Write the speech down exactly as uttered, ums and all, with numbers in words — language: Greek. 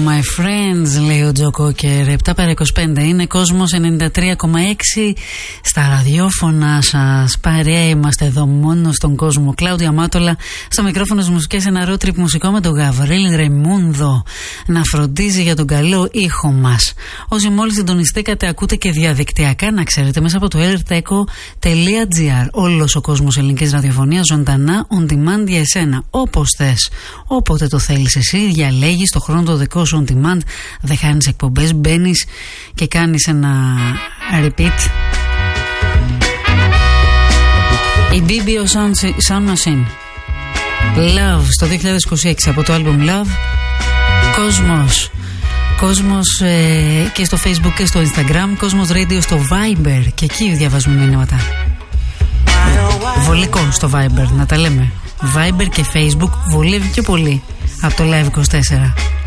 my friends, λέει ο Τζο Κόκερ. επτά παρά είκοσι πέντε είναι Κόσμος ενενήντα τρία κόμμα έξι στα ραδιόφωνα σας. Παρέα είμαστε εδώ μόνο στον κόσμο. Κλάουδια Μάτολα στο μικρόφωνο στις μουσικές, ένα road trip μουσικό με τον Γαβρίλ Ρεϊμούνδο να φροντίζει για τον καλό ήχο μας. Όσοι μόλις συντονιστήκατε, ακούτε και διαδικτυακά, να ξέρετε, μέσα από το airteco τελεία gr. Όλος ο κόσμος ελληνικής ραδιοφωνίας ζωντανά on demand για εσένα. Όπως θες, όποτε το θέλεις εσύ, διαλέγεις το χρόνο το δικό σου on demand, δεν χάνεις εκπομπές, μπαίνεις και κάνεις ένα repeat. Η μπι μπι ο Sound Machine, Love, στο δύο χιλιάδες είκοσι έξι από το album Love. Κόσμος Κόσμος ε, και στο Facebook και στο Instagram, Κόσμος Radio στο Viber, και εκεί διαβάζουμε μηνύματα. Βολικό στο Viber, να τα λέμε. Viber και Facebook βολεύει πιο πολύ από το Live είκοσι τέσσερα.